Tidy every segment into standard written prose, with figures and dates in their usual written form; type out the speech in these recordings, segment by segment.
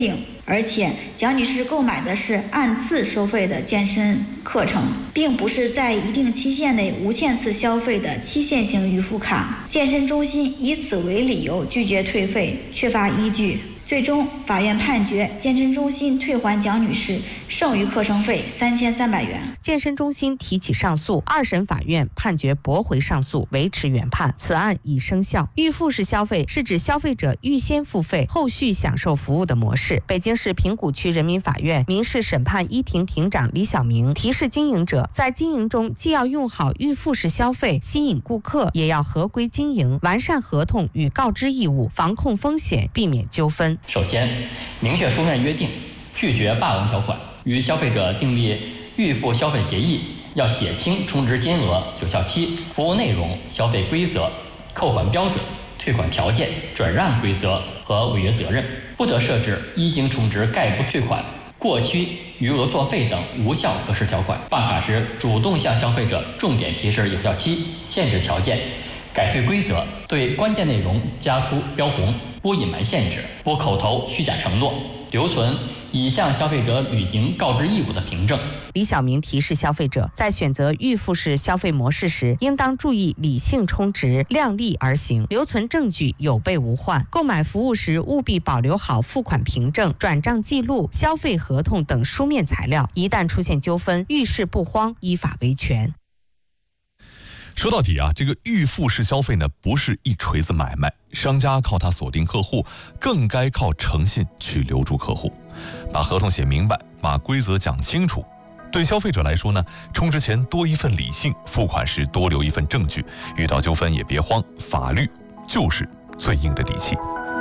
而且蒋女士购买的是按次收费的健身课程，并不是在一定期限内无限次消费的期限型预付卡。健身中心以此为理由拒绝退费，缺乏依据。最终，法院判决健身中心退还蒋女士剩余课程费3300元。 健身中心提起上诉，二审法院判决驳回上诉，维持原判，此案已生效。预付式消费是指消费者预先付费，后续享受服务的模式。北京市平谷区人民法院民事审判一庭庭长李晓明提示经营者，在经营中既要用好预付式消费，吸引顾客，也要合规经营，完善合同与告知义务，防控风险，避免纠纷。 首先，明确书面约定，拒绝霸王条款。与消费者订立预付消费协议，要写清充值金额、有效期、服务内容、消费规则、扣款标准、退款条件、转让规则和违约责任，不得设置一经充值概不退款、过期余额作废等无效核实条款。办卡时主动向消费者重点提示有效期、限制条件、改退规则，对关键内容加粗标红，不隐瞒限制，不口头虚假承诺，留存已向消费者履行告知义务的凭证。 李晓明提示消费者，在选择预付式消费模式时，应当注意理性充值，量力而行，留存证据，有备无患。购买服务时务必保留好付款凭证、转账记录、消费合同等书面材料，一旦出现纠纷，遇事不慌，依法维权。 说到底啊，这个预付式消费呢，不是一锤子买卖，商家靠它锁定客户，更该靠诚信去留住客户。把合同写明白，把规则讲清楚。对消费者来说呢，充值前多一份理性，付款时多留一份证据，遇到纠纷也别慌，法律就是最硬的底气。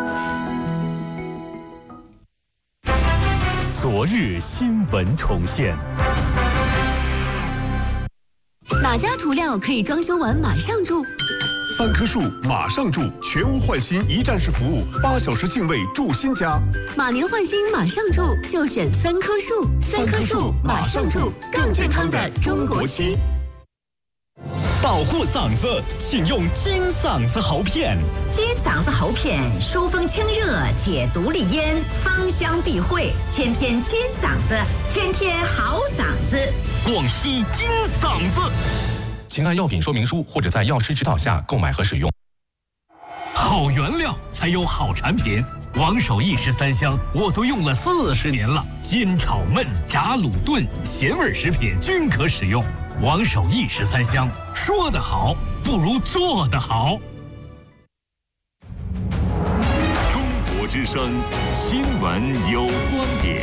昨日新闻重现。 哪家涂料可以装修完马上住 ？3棵树马上住，全屋换新一站式服务，8小时净位住新家。 马年换新马上住，就选3棵树。3棵树马上住，更健康的中国区。 保护嗓子，请用金嗓子喉片。 金嗓子喉片疏风清热，解毒利咽，芳香避秽，天天金嗓子，天天好嗓子。 广西金嗓子。 请按药品说明书或者在药师指导下购买和使用。 好原料才有好产品，王守义13香我都用了40年了，煎炒焖炸卤炖咸味食品均可使用。王守义13香，说得好不如做得好。 中国之声新闻有观点。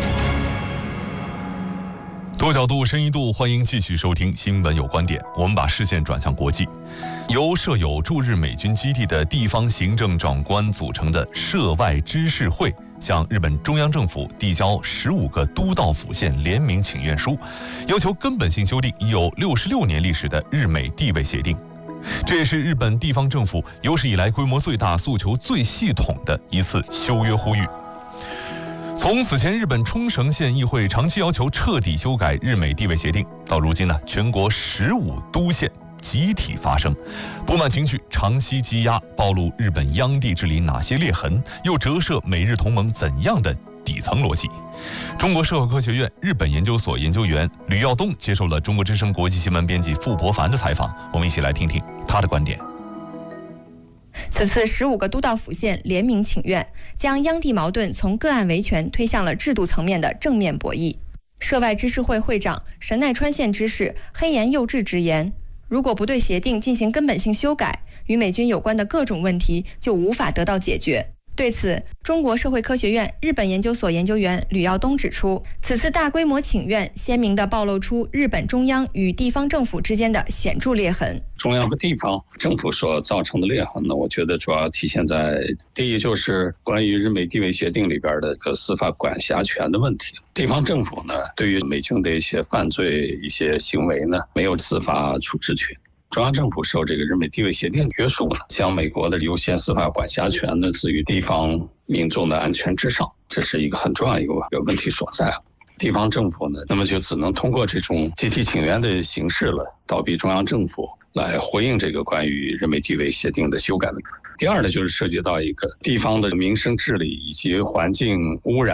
多角度、深一度，欢迎继续收听新闻有观点。我们把视线转向国际，由设有驻日美军基地的地方行政长官组成的涉外知事会，向日本中央政府递交15个都道府县联名请愿书，要求根本性修订已有66年历史的日美地位协定。这也是日本地方政府有史以来规模最大、诉求最系统的一次修约呼吁。从此前日本冲绳县议会长期要求彻底修改日美地位协定，到如今呢，全国15都县集体发声，不满情绪长期积压，暴露日本央地治理哪些裂痕，又折射美日同盟怎样的底层逻辑。中国社会科学院日本研究所研究员吕耀东接受了中国之声国际新闻编辑傅博凡的采访，我们一起来听听他的观点。 此次15个都道府县联名请愿，将央地矛盾从个案维权推向了制度层面的正面博弈。涉外知事会会长神奈川县知事黑岩佑治直言，如果不对协定进行根本性修改，与美军有关的各种问题就无法得到解决。对此，中国社会科学院日本研究所研究员吕耀东指出，此次大规模请愿鲜明地暴露出日本中央与地方政府之间的显著裂痕。 中央和地方政府所造成的裂痕呢，我觉得主要体现在第一，就是关于日美地位协定里边的个司法管辖权的问题。地方政府呢，对于美军的一些犯罪、一些行为呢，没有司法处置权。中央政府受这个日美地位协定约束呢，将美国的优先司法管辖权呢置于地方民众的安全之上，这是一个很重要一个问题所在。地方政府呢，那么就只能通过这种集体请愿的形式了，倒逼中央政府来回应这个关于日美地位协定的修改的第二呢，就是涉及到一个地方的民生治理以及环境污染